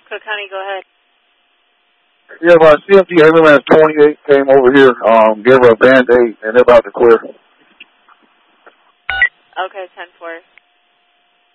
Cook County, go ahead. Yeah, my CMT ambulance 28 came over here, gave her a Band-Aid, and they're about to clear. Okay, 10-4.